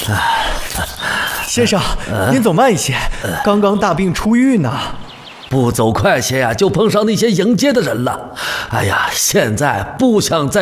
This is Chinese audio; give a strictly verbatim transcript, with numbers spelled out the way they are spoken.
先生，您走慢一些，刚刚大病初愈呢。 不走快些呀，就碰上那些迎接的人了。哎呀，现在不想再